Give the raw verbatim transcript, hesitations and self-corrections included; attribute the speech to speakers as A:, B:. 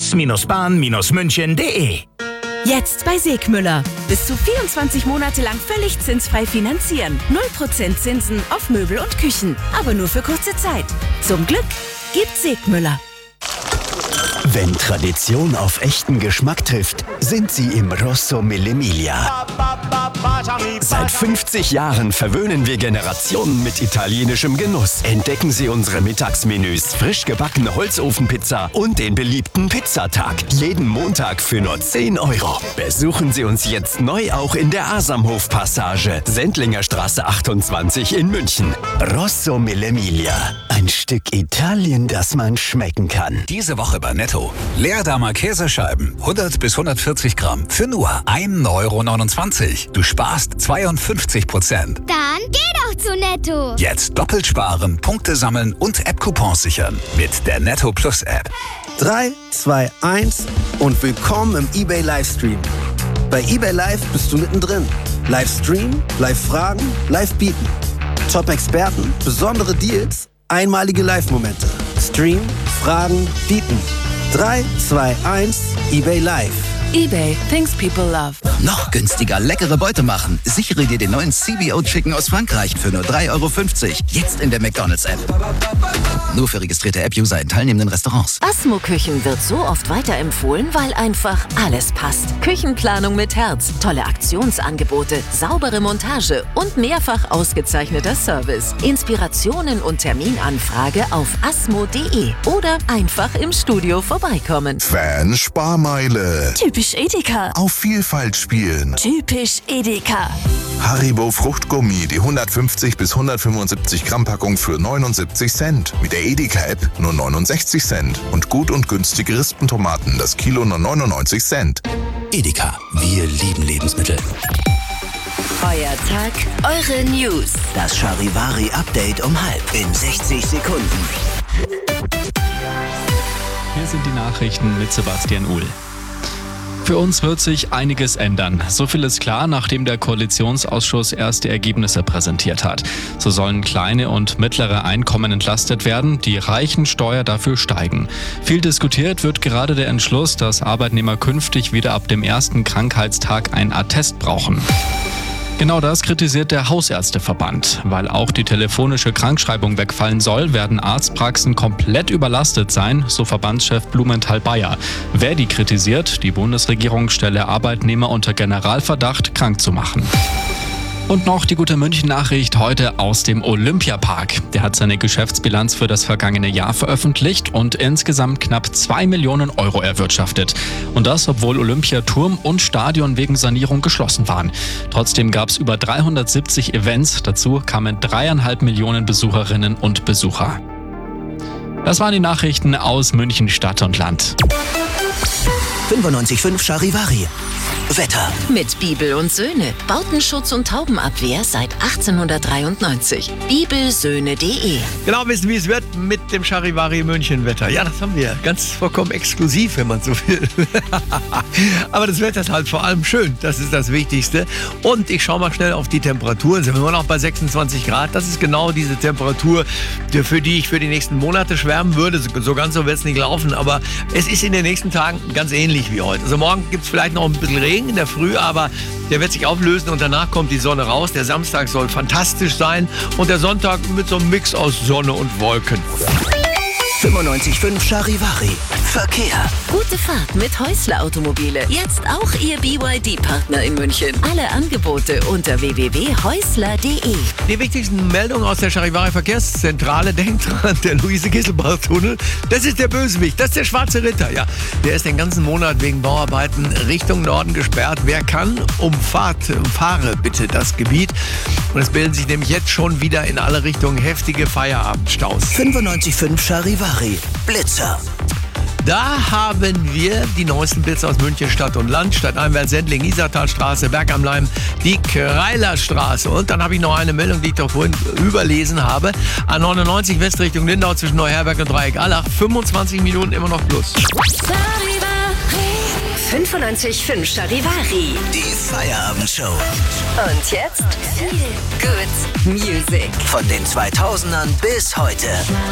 A: bus-bahn-münchen punkt de.
B: Jetzt bei Segmüller. Bis zu vierundzwanzig Monate lang völlig zinsfrei finanzieren. null Prozent Zinsen auf Möbel und Küchen. Aber nur für kurze Zeit. Zum Glück gibt Segmüller.
C: Wenn Tradition auf echten Geschmack trifft, sind sie im Rosso Mille Miglia. Seit fünfzig Jahren verwöhnen wir Generationen mit italienischem Genuss. Entdecken Sie unsere Mittagsmenüs, frisch gebackene Holzofenpizza und den beliebten Pizzatag. Jeden Montag für nur zehn Euro. Besuchen Sie uns jetzt neu auch in der Asamhof-Passage, Sendlinger Straße achtundzwanzig in München. Rosso Mille Miglia. Ein Stück Italien, das man schmecken kann.
D: Diese Woche bei Netto. Leerdammer Käsescheiben, hundert bis hundertvierzig Gramm, für nur ein Euro neunundzwanzig. Du sparst zweiundfünfzig Prozent.
E: Dann geh doch zu Netto.
D: Jetzt doppelt sparen, Punkte sammeln und App-Coupons sichern. Mit der Netto Plus App.
F: drei, zwei, eins und willkommen im eBay Livestream. Bei eBay Live bist du mittendrin. Livestream, Live-Fragen, Live-Bieten. Top-Experten, besondere Deals, einmalige Live-Momente. Stream, Fragen, Bieten. drei, zwei, eins, eBay Live.
B: eBay, things people love.
G: Noch günstiger leckere Beute machen. Sichere dir den neuen C B O Chicken aus Frankreich für nur drei Euro fünfzig. Jetzt in der McDonald's-App. Nur für registrierte App-User in teilnehmenden Restaurants.
H: Asmo Küchen wird so oft weiterempfohlen, weil einfach alles passt. Küchenplanung mit Herz, tolle Aktionsangebote, saubere Montage und mehrfach ausgezeichneter Service. Inspirationen und Terminanfrage auf asmo punkt de oder einfach im Studio vorbeikommen.
I: Fan-Sparmeile.
B: Typisch Edeka.
I: Auf Vielfalt spielen.
B: Typisch Edeka.
I: Haribo Fruchtgummi, die hundertfünfzig bis hundertfünfundsiebzig Gramm Packung für neunundsiebzig Cent. Mit der Edeka-App nur neunundsechzig Cent. Und gut und günstige Rispentomaten, das Kilo nur neunundneunzig Cent.
G: Edeka, wir lieben Lebensmittel.
H: Euer Tag, eure News.
C: Das Charivari-Update um halb in sechzig Sekunden.
J: Hier sind die Nachrichten mit Sebastian Uhl. Für uns wird sich einiges ändern. So viel ist klar, nachdem der Koalitionsausschuss erste Ergebnisse präsentiert hat. So sollen kleine und mittlere Einkommen entlastet werden, die Reichensteuer dafür steigen. Viel diskutiert wird gerade der Entschluss, dass Arbeitnehmer künftig wieder ab dem ersten Krankheitstag ein Attest brauchen. Genau das kritisiert der Hausärzteverband. Weil auch die telefonische Krankschreibung wegfallen soll, werden Arztpraxen komplett überlastet sein, so Verbandschef Blumenthal-Bayer. Verdi kritisiert, die Bundesregierung stelle Arbeitnehmer unter Generalverdacht, krank zu machen. Und noch die gute München-Nachricht heute aus dem Olympiapark. Der hat seine Geschäftsbilanz für das vergangene Jahr veröffentlicht und insgesamt knapp zwei Millionen Euro erwirtschaftet. Und das, obwohl Olympiaturm und Stadion wegen Sanierung geschlossen waren. Trotzdem gab es über dreihundertsiebzig Events. Dazu kamen dreieinhalb Millionen Besucherinnen und Besucher. Das waren die Nachrichten aus München Stadt und Land.
C: fünfundneunzig Komma fünf Charivari. Wetter.
H: Mit Bibel und Söhne. Bautenschutz und Taubenabwehr seit achtzehnhundertdreiundneunzig. bibelsöhne punkt de.
K: Genau wissen, wie es wird mit dem Charivari München Wetter. Ja, das haben wir. Ganz vollkommen exklusiv, wenn man so will. Aber das Wetter ist halt vor allem schön. Das ist das Wichtigste. Und ich schaue mal schnell auf die Temperaturen. Sind wir immer noch bei sechsundzwanzig Grad. Das ist genau diese Temperatur, für die ich für die nächsten Monate schwärmen würde. So ganz so wird es nicht laufen. Aber es ist in den nächsten Tagen ganz ähnlich wie heute. Also morgen gibt es vielleicht noch ein bisschen Regen in der Früh, aber der wird sich auflösen und danach kommt die Sonne raus. Der Samstag soll fantastisch sein und der Sonntag mit so einem Mix aus Sonne und Wolken.
C: fünfundneunzig Komma fünf Charivari. Verkehr.
H: Gute Fahrt mit Häusler Automobile. Jetzt auch Ihr B Y D-Partner in München. Alle Angebote unter w w w punkt häusler punkt de.
K: Die wichtigsten Meldungen aus der Charivari Verkehrszentrale. Denkt dran, der Luise-Gisselbach-Tunnel, das ist der Bösewicht, das ist der schwarze Ritter. Ja, der ist den ganzen Monat wegen Bauarbeiten Richtung Norden gesperrt. Wer kann, umfahrt, umfahre bitte das Gebiet. Und es bilden sich nämlich jetzt schon wieder in alle Richtungen heftige Feierabendstaus.
C: fünfundneunzig Komma fünf Charivari. Blitzer.
K: Da haben wir die neuesten Blitze aus München Stadt und Land. Stadteinwärts Sendling, Isartalstraße, Berg am Leim, die Kreilerstraße. Und dann habe ich noch eine Meldung, die ich doch vorhin überlesen habe. A neunundneunzig Westrichtung Lindau zwischen Neuherberg und Dreieck-Allach. fünfundzwanzig Minuten immer noch plus.
H: fünfundneunzig Komma fünf Charivari.
C: Die Feierabendshow.
H: Und jetzt Feel Good Music.
C: Von den zweitausendern bis heute.